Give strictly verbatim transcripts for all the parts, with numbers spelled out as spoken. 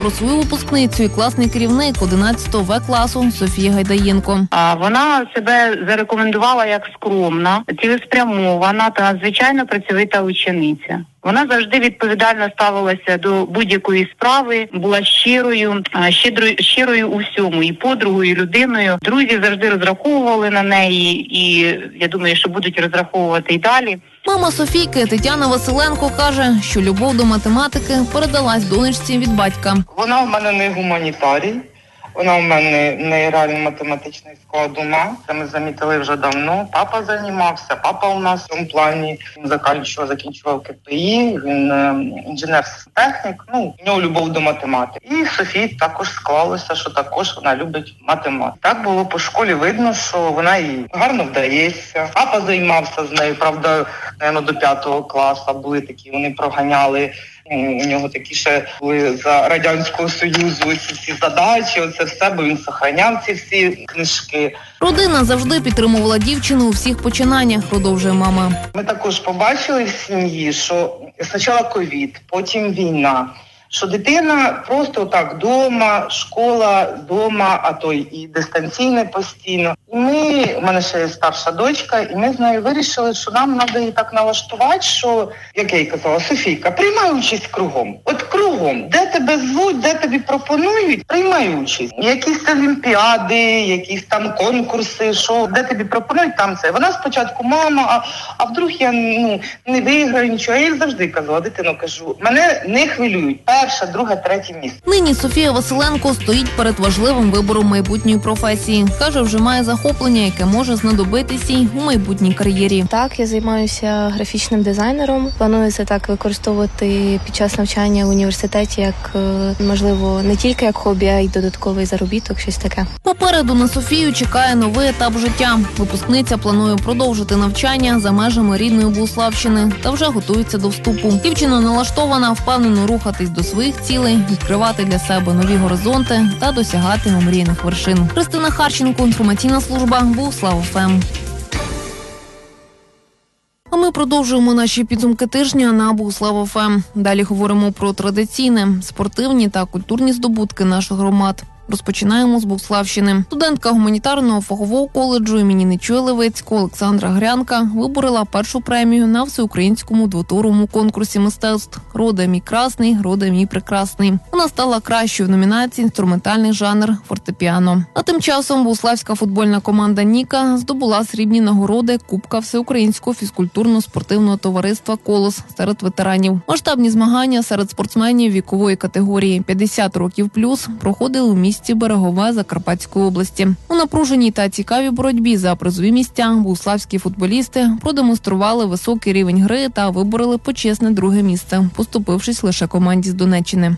Про свою випускницю і класний керівник одинадцятого Ве класу Софія Гайдаєнко. Вона себе зарекомендувала як скромна, цілеспрямована та надзвичайно працьовита учениця. Вона завжди відповідально ставилася до будь-якої справи, була щирою, щедрою, щирою у всьому, і подругою, і людиною. Друзі завжди розраховували на неї, і я думаю, що будуть розраховувати і далі. Мама Софійки Тетяна Василенко каже, що любов до математики передалась донечці від батька. Вона в мене не гуманітарій. Вона у мене не реально математичний склад ума. Це ми замітили вже давно. Папа займався, папа у нас в цьому плані. Він закінчував, закінчував ке пе і, він е, інженер-технік, ну, в нього любов до математики. І Софії також склалося, що також вона любить математику. Так було по школі видно, що вона їй гарно вдається. Папа займався з нею, правда, наверно, до п'ятого класу були такі, вони проганяли. У нього такі ще були за Радянського Союзу ці всі задачі, оце все, бо він зберігав ці всі книжки. Родина завжди підтримувала дівчину у всіх починаннях, продовжує мама. Ми також побачили в сім'ї, що спочатку ковід, потім війна, що дитина просто так вдома, школа, вдома, а то і дистанційне постійно. І ми, у мене ще є старша дочка, і ми з нею вирішили, що нам треба її так налаштувати, що, як я їй казала, Софійка, приймай участь кругом. От кругом, де тебе звуть, де тобі пропонують, приймай участь. Якісь олімпіади, якісь там конкурси, що, де тобі пропонують, там це. Вона спочатку, мама, а, а вдруг я ну, не виграю нічого. Я їй завжди казала, дитино, кажу, мене не хвилюють. Перше, друге, третє місце. Нині Софія Василенко стоїть перед важливим вибором майбутньої професії. Каже, вже має захоплення, яке може знадобитися й у майбутній кар'єрі. Так, я займаюся графічним дизайнером. Планую це так використовувати під час навчання в університеті, як, можливо, не тільки як хобі, а й додатковий заробіток, щось таке. Попереду на Софію чекає новий етап життя. Випускниця планує продовжити навчання за межами рідної Богуславщини та вже готується до вступу. Дівчина налаштована впевнено рухатись до своїх цілей, відкривати для себе нові горизонти та досягати омріяних вершин. Христина Харченко, інформаційна служба Богуслав еф ем. А ми продовжуємо наші підсумки тижня на Богуслав еф ем. Далі говоримо про традиційне, спортивні та культурні здобутки наших громад. Розпочинаємо з Богуславщини. Студентка гуманітарного фахового коледжу імені Нечуя Левицького Олександра Грянка виборола першу премію на всеукраїнському двотуровому конкурсі мистецтв «Рода мій красний, рода мій прекрасний». Вона стала кращою в номінації «Інструментальний жанр фортепіано». А тим часом богуславська футбольна команда «Ніка» здобула срібні нагороди Кубка Всеукраїнського фізкультурно-спортивного товариства «Колос» серед ветеранів. Масштабні змагання серед спортсменів вікової категорії п'ятдесят років плюс проходили у місті Берегове Закарпатської області. У напруженій та цікавій боротьбі за призові місця богуславські футболісти продемонстрували високий рівень гри та вибороли почесне друге місце, поступившись лише команді з Донеччини.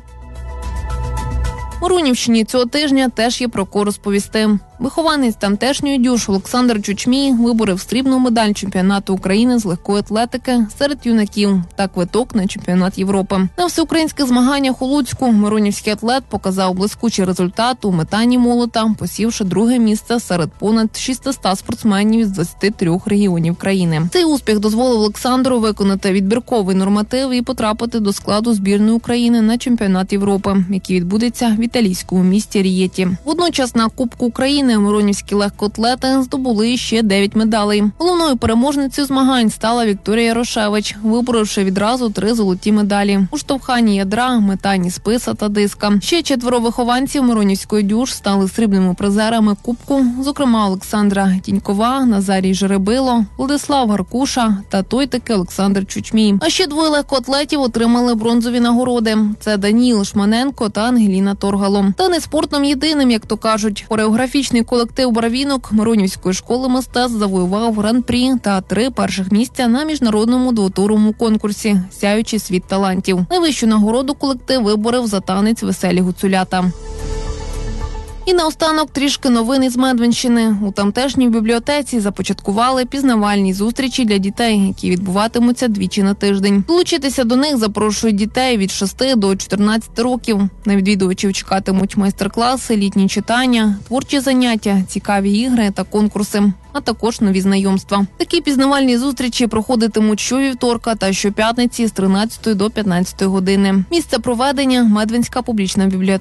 У Рунівщині цього тижня теж є про кого розповісти. Вихованець тамтешньої дюш Олександр Чучмій виборов срібну медаль чемпіонату України з легкої атлетики серед юнаків та квиток на чемпіонат Європи. На всеукраїнських змаганнях у Луцьку миронівський атлет показав блискучий результат у метанні молота, посівши друге місце серед понад шістсот спортсменів з двадцяти трьох регіонів країни. Цей успіх дозволив Олександру виконати відбірковий норматив і потрапити до складу збірної України на чемпіонат Європи, який відбудеться в італійському місті Рієті. Водночас на Кубку України миронівські легкоатлети здобули ще дев'ять медалей. Головною переможницею змагань стала Вікторія Ярошевич, виборовши відразу три золоті медалі у штовханні ядра, метанні списа та диска. Ще четверо вихованців миронівської дюш стали срібними призерами Кубку, зокрема Олександра Тінькова, Назарій Жеребило, Владислав Гаркуша та той таки Олександр Чучмій. А ще двоє легкоатлетів отримали бронзові нагороди. Це Даніїл Шманенко та Ангеліна Торгало. Та не спортом єдиним, як то кажуть. Хореографічний колектив «Барвінок» Миронівської школи мистецтв завоював гран-прі та три перших місця на міжнародному двотуровому конкурсі «Сяючий світ талантів». Найвищу нагороду колектив виборов за танець «Веселі гуцулята». І наостанок трішки новин із Медвинщини. У тамтешній бібліотеці започаткували пізнавальні зустрічі для дітей, які відбуватимуться двічі на тиждень. Долучитися до них запрошують дітей від шести до чотирнадцяти років. На відвідувачів чекатимуть майстер-класи, літні читання, творчі заняття, цікаві ігри та конкурси, а також нові знайомства. Такі пізнавальні зустрічі проходитимуть щовівторка та щоп'ятниці з тринадцятої до п'ятнадцятої години. Місце проведення – Медвинська публічна бібліотека.